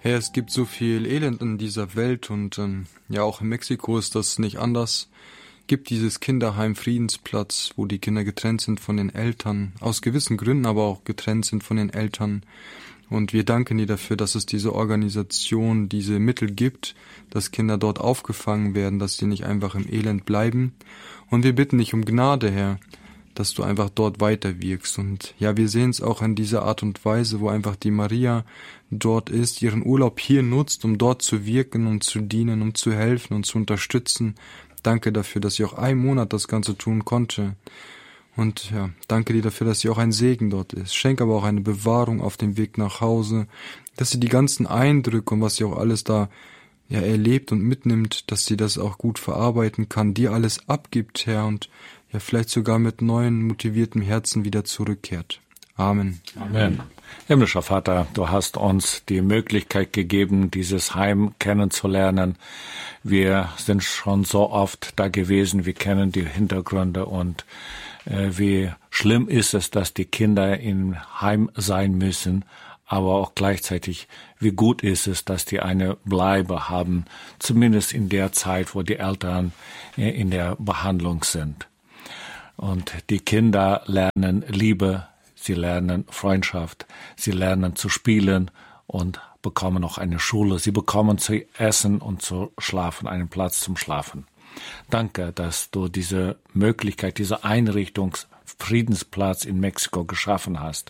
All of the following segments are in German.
Herr, es gibt so viel Elend in dieser Welt und ja, auch in Mexiko ist das nicht anders. Gibt dieses Kinderheim Friedensplatz, wo die Kinder getrennt sind von den Eltern, aus gewissen Gründen aber auch getrennt sind von den Eltern. Und wir danken dir dafür, dass es diese Organisation, diese Mittel gibt, dass Kinder dort aufgefangen werden, dass sie nicht einfach im Elend bleiben. Und wir bitten dich um Gnade, Herr, dass du einfach dort weiterwirkst. Und ja, wir sehen es auch in dieser Art und Weise, wo einfach die Maria dort ist, ihren Urlaub hier nutzt, um dort zu wirken und zu dienen, um zu helfen und zu unterstützen. Danke dafür, dass sie auch 1 Monat das Ganze tun konnte. Und ja, danke dir dafür, dass sie auch ein Segen dort ist. Schenk aber auch eine Bewahrung auf dem Weg nach Hause, dass sie die ganzen Eindrücke und was sie auch alles da ja erlebt und mitnimmt, dass sie das auch gut verarbeiten kann, dir alles abgibt, Herr, und ja vielleicht sogar mit neuen, motiviertem Herzen wieder zurückkehrt. Amen. Amen. Himmlischer Vater, du hast uns die Möglichkeit gegeben, dieses Heim kennenzulernen. Wir sind schon so oft da gewesen, wir kennen die Hintergründe und wie schlimm ist es, dass die Kinder im Heim sein müssen, aber auch gleichzeitig, wie gut ist es, dass die eine Bleibe haben, zumindest in der Zeit, wo die Eltern in der Behandlung sind. Und die Kinder lernen Liebe, sie lernen Freundschaft, sie lernen zu spielen und bekommen auch eine Schule. Sie bekommen zu essen und zu schlafen, einen Platz zum Schlafen. Danke, dass du diese Möglichkeit, diese Einrichtungsfriedensplatz in Mexiko geschaffen hast.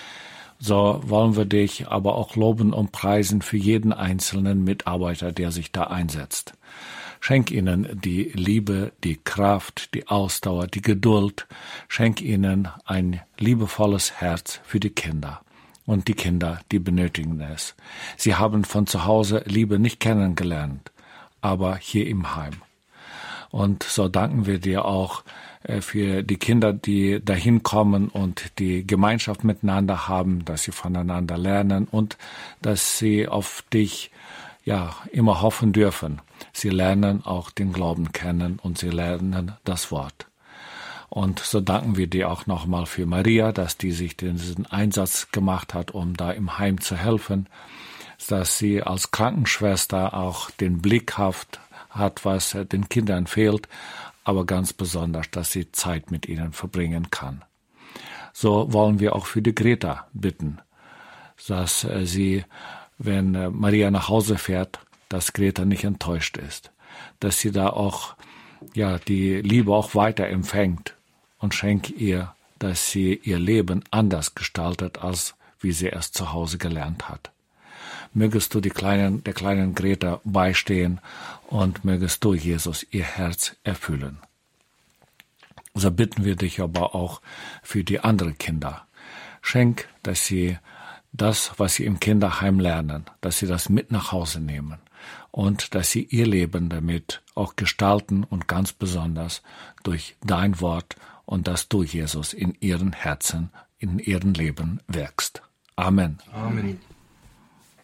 So wollen wir dich aber auch loben und preisen für jeden einzelnen Mitarbeiter, der sich da einsetzt. Schenk ihnen die Liebe, die Kraft, die Ausdauer, die Geduld. Schenk ihnen ein liebevolles Herz für die Kinder. Und die Kinder, die benötigen es. Sie haben von zu Hause Liebe nicht kennengelernt, aber hier im Heim. Und so danken wir dir auch für die Kinder, die dahin kommen und die Gemeinschaft miteinander haben, dass sie voneinander lernen und dass sie auf dich immer hoffen dürfen. Sie lernen auch den Glauben kennen und sie lernen das Wort. Und so danken wir dir auch nochmal für Maria, dass die sich diesen Einsatz gemacht hat, um da im Heim zu helfen, dass sie als Krankenschwester auch den Blick hat, was den Kindern fehlt, aber ganz besonders, dass sie Zeit mit ihnen verbringen kann. So wollen wir auch für die Greta bitten, dass sie, wenn Maria nach Hause fährt, dass Greta nicht enttäuscht ist, dass sie da auch die Liebe auch weiter empfängt und schenkt ihr, dass sie ihr Leben anders gestaltet, als wie sie es zu Hause gelernt hat. Mögest du der kleinen Greta beistehen und mögest du, Jesus, ihr Herz erfüllen. So bitten wir dich aber auch für die anderen Kinder. Schenk, dass sie das, was sie im Kinderheim lernen, dass sie das mit nach Hause nehmen und dass sie ihr Leben damit auch gestalten und ganz besonders durch dein Wort und dass du, Jesus, in ihren Herzen, in ihrem Leben wirkst. Amen. Amen.